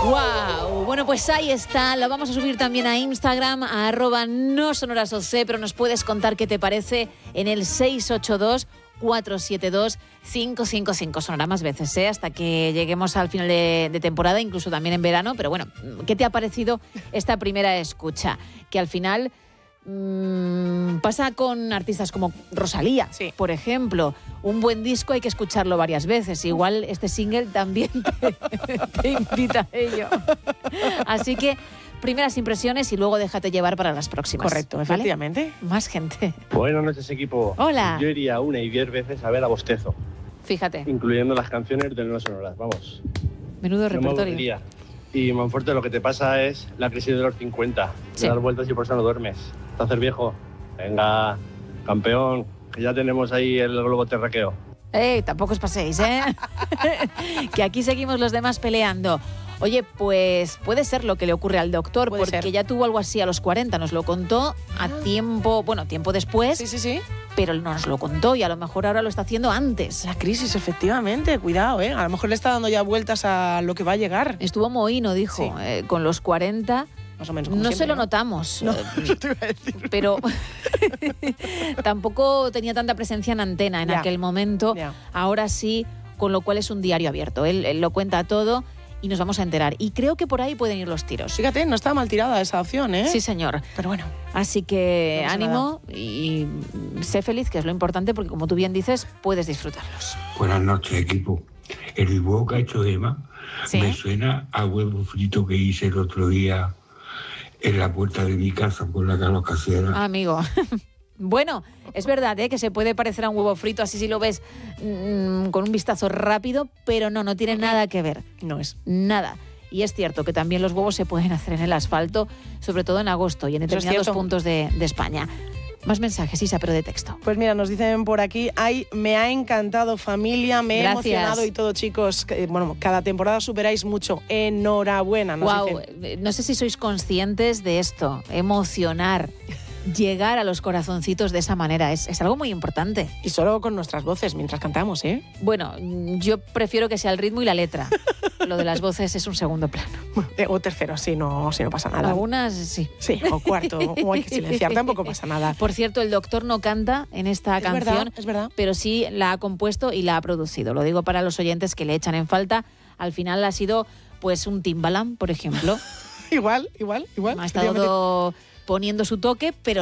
¡Wow! Bueno, pues ahí está. Lo vamos a subir también a Instagram, a @nosonorasOC, pero nos puedes contar qué te parece en el 682-472-555. Sonará más veces, hasta que lleguemos al final de temporada, incluso también en verano. Pero bueno, ¿qué te ha parecido esta primera escucha? Que al final pasa con artistas como Rosalía, sí, por ejemplo. Un buen disco hay que escucharlo varias veces. Igual este single también te invita a ello. Así que primeras impresiones y luego déjate llevar para las próximas. Correcto, ¿vale? Efectivamente. Más gente. Buenas noches, equipo. Hola. Yo iría 1 y 10 veces a ver a Bostezo. Fíjate. Incluyendo las canciones de No Sonoras, vamos. Menudo repertorio. Y Monforte, lo que te pasa es la crisis de los 50. Sí. De dar vueltas y por eso no duermes. Te haces viejo. Venga, campeón, que ya tenemos ahí el globo terráqueo. Tampoco os paséis, que aquí seguimos los demás peleando. Oye, pues puede ser lo que le ocurre al doctor, Puede porque ser. ya tuvo algo así a los 40, nos lo contó a tiempo después, Sí. pero no nos lo contó y a lo mejor ahora lo está haciendo antes. La crisis, efectivamente, cuidado, A lo mejor le está dando ya vueltas a lo que va a llegar. Estuvo mohíno, dijo, Sí. con los 40... Más o menos como No siempre, se lo notamos, No, te iba a decir. pero tampoco tenía tanta presencia en antena en Ya. aquel momento. Ya. Ahora sí, con lo cual es un diario abierto. Él lo cuenta todo y nos vamos a enterar. Y creo que por ahí pueden ir los tiros. Fíjate, no está mal tirada esa opción, Sí, señor. Pero bueno. Así que No pasa ánimo y sé feliz, que es lo importante, porque como tú bien dices, puedes disfrutarlos. Buenas noches, equipo. El huevo que ha hecho Emma ¿Sí? me suena a huevo frito que hice el otro día en la puerta de mi casa por la Carlos Casera. Amigo. Bueno, es verdad, que se puede parecer a un huevo frito, así si lo ves con un vistazo rápido, pero no tiene nada que ver. No es. Nada. Y es cierto que también los huevos se pueden hacer en el asfalto, sobre todo en agosto y en Eso es determinados cierto. puntos de España. Más mensajes, Isa, pero de texto. Pues mira, nos dicen por aquí, me ha encantado, familia, me he Gracias. emocionado y todo, chicos. Bueno, cada temporada superáis mucho. Enhorabuena, nos Wow, dicen. no sé si sois conscientes de esto, emocionar, llegar a los corazoncitos de esa manera, es algo muy importante. Y solo con nuestras voces mientras cantamos, Bueno, yo prefiero que sea el ritmo y la letra. Lo de las voces es un segundo plano. O tercero, si no pasa nada. Algunas sí. Sí, o cuarto, o hay que silenciar, tampoco pasa nada. Por cierto, el doctor no canta en esta canción, Es verdad. pero sí la ha compuesto y la ha producido. Lo digo para los oyentes que le echan en falta. Al final ha sido pues un Timbaland, por ejemplo. Igual. Ha estado poniendo su toque, pero